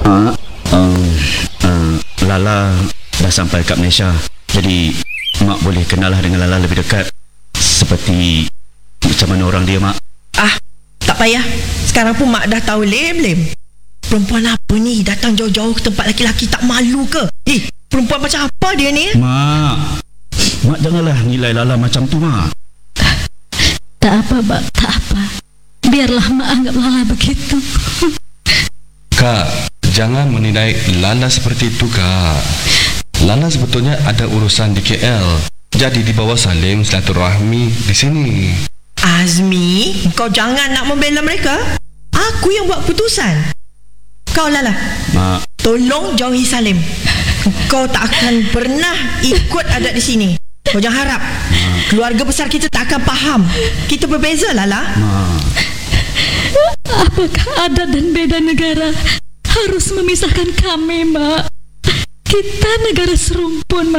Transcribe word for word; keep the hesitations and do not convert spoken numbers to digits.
Uh, uh, uh, Lala dah sampai kat Malaysia. Jadi Mak boleh kenal dengan Lala lebih dekat. Seperti macam mana orang dia, Mak. Ah, tak payah. Sekarang pun Mak dah tahu, Lem, Lem. Perempuan apa ni datang jauh-jauh ke tempat laki-laki, tak malu ke? Eh, perempuan macam apa dia ni? Mak, Mak janganlah nilai Lala macam tu, Mak. Tak apa, Bab, tak apa. Biarlah Mak anggap Lala begitu. Kak, jangan menilai Lala seperti itu, Kak. Lala sebetulnya ada urusan di K L. Jadi dibawa Salim silaturahmi di sini. Azmi, kau jangan nak membela mereka. Aku yang buat keputusan. Kau Lala, Mak, tolong jauhi Salim. Kau tak akan pernah ikut adat di sini. Kau jangan harap. Keluarga besar kita tak akan faham. Kita berbeza, Lala. Mak. Apakah adat dan beda negara harus memisahkan kami, Mak? Kita negara serumpun, Mak.